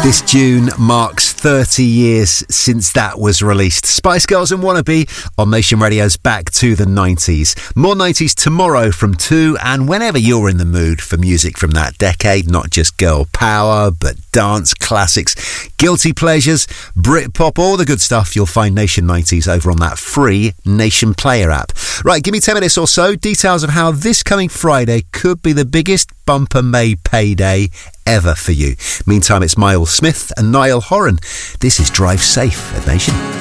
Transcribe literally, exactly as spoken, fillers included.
This June marks thirty years since that was released. Spice Girls and Wannabe on Nation Radio's Back to the nineties. More nineties tomorrow from two, and whenever you're in the mood for music from that decade, not just girl power, but dance classics, guilty pleasures, Britpop, all the good stuff, you'll find Nation nineties over on that free Nation Player app. Right, give me ten minutes or so. Details of how this coming Friday could be the biggest bumper May payday ever for you. Meantime, it's Miles Smith and Niall Horan. This is Drive Safe at Nation.